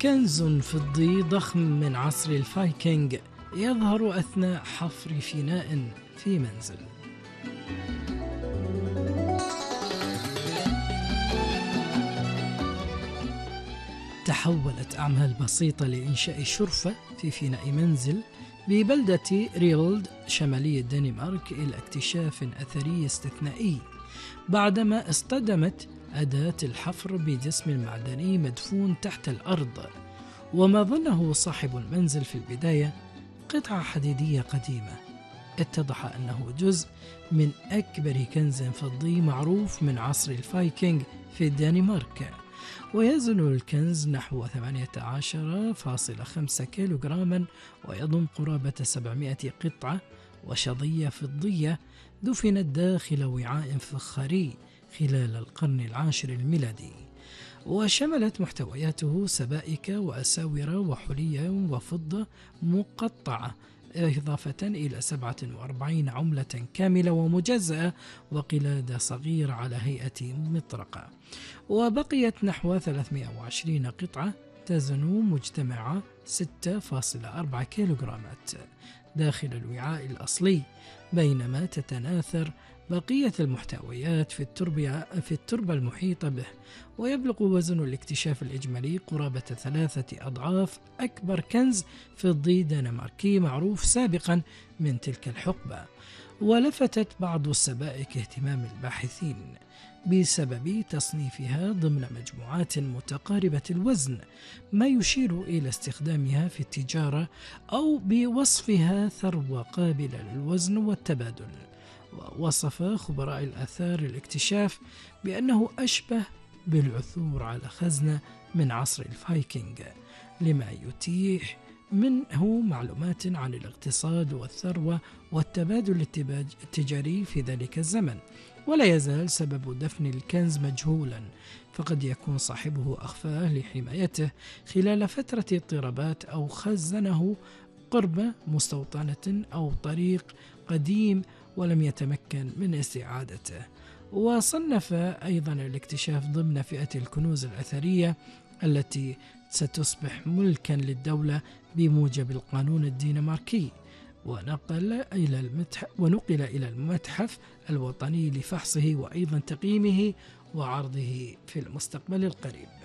كنز فضي ضخم من عصر الفايكنج يظهر أثناء حفر فيناء في منزل. تحولت أعمال بسيطة لإنشاء شرفة في فيناء منزل ببلدة ريولد شمالي الدنمارك إلى اكتشاف أثري استثنائي، بعدما اصطدمت أداة الحفر بجسم معدني مدفون تحت الأرض، وما ظنه صاحب المنزل في البداية قطعة حديدية قديمة، اتضح أنه جزء من أكبر كنز فضي معروف من عصر الفايكنج في الدنمارك، ويزن الكنز نحو 18.5 كيلوغراما، ويضم قرابة 700 قطعة وشظية فضية دفنت داخل وعاء فخاري خلال القرن العاشر الميلادي، وشملت محتوياته سبائك وأساور وحلي وفضة مقطعة، إضافة إلى 47 عملة كاملة ومجزأة وقلادة صغيرة على هيئة مطرقة، وبقيت نحو 320 قطعة تزن مجتمعة 6.4 كيلوغرامات داخل الوعاء الأصلي، بينما تتناثر بقية المحتويات في التربة المحيطة به، ويبلغ وزن الاكتشاف الإجمالي قرابة 3 أضعاف أكبر كنز فضي دنماركي معروف سابقا من تلك الحقبة. ولفتت بعض السبائك اهتمام الباحثين بسبب تصنيفها ضمن مجموعات متقاربة الوزن، ما يشير إلى استخدامها في التجارة أو بوصفها ثروة قابلة للوزن والتبادل. ووصف خبراء الآثار الاكتشاف بأنه أشبه بالعثور على خزنة من عصر الفايكنج، لما يتيح منه معلومات عن الاقتصاد والثروة والتبادل التجاري في ذلك الزمن. ولا يزال سبب دفن الكنز مجهولا، فقد يكون صاحبه أخفاه لحمايته خلال فترة اضطرابات، أو خزنه قرب مستوطنة أو طريق قديم ولم يتمكن من استعادته. وصنف أيضا الاكتشاف ضمن فئة الكنوز الأثرية التي ستصبح ملكا للدولة بموجب القانون الدنماركي، ونقل إلى المتحف الوطني لفحصه وأيضا تقييمه وعرضه في المستقبل القريب.